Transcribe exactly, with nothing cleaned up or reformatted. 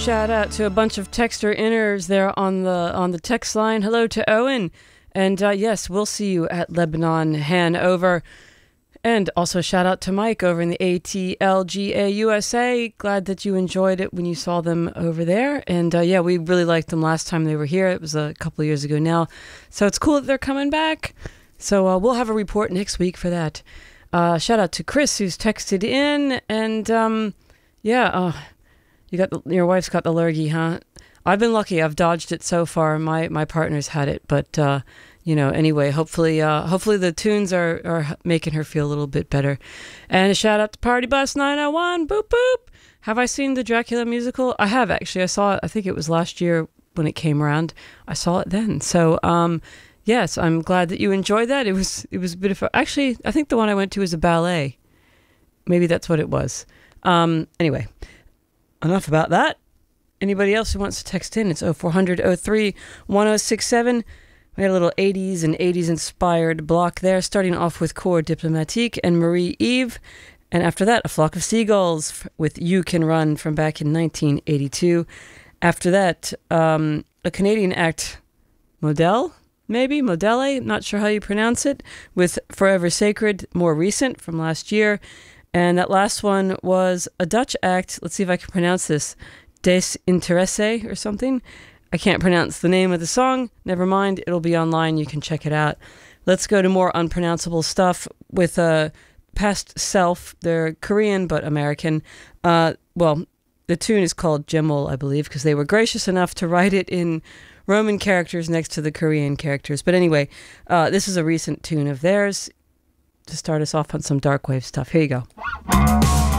Shout out to a bunch of texter inners there on the on the text line. Hello to Owen. And uh, yes, we'll see you at Lebanon Hanover. And also shout out to Mike over in the A T L G A U S A. Glad that you enjoyed it when you saw them over there. And uh, yeah, we really liked them last time they were here. It was a couple of years ago now. So it's cool that they're coming back. So uh, we'll have a report next week for that. Uh, shout out to Chris who's texted in. And um, yeah, uh, you got the, your wife's got the lurgy, huh? I've been lucky. I've dodged it so far. My my partner's had it, but uh, you know, anyway, hopefully, uh, hopefully the tunes are are making her feel a little bit better. And a shout out to Party Bus nine oh one. Boop boop. Have I seen the Dracula musical? I have actually. I saw it. I think it was last year when it came around. I saw it then. So um, yes, I'm glad that you enjoyed that. It was it was a bit of a, actually. I think the one I went to was a ballet. Maybe that's what it was. Um, anyway, enough about that. Anybody else who wants to text in, it's oh four hundred oh three one oh six seven. We had a little eighties and eighties inspired block there, starting off with Corps Diplomatique and Marie Eve. And after that, A Flock of Seagulls with You Can Run from back in nineteen eighty-two. After that, um, a Canadian act, Model, maybe? Modele, not sure how you pronounce it, with Forever Sacred, more recent from last year. And that last one was a Dutch act, let's see if I can pronounce this, Des Interesse or something. I can't pronounce the name of the song. Never mind. It'll be online. You can check it out. Let's go to more unpronounceable stuff with uh, Past Self. They're Korean but American. Uh, well, the tune is called Jemol, I believe, because they were gracious enough to write it in Roman characters next to the Korean characters. But anyway, uh, this is a recent tune of theirs to start us off on some dark wave stuff. Here you go.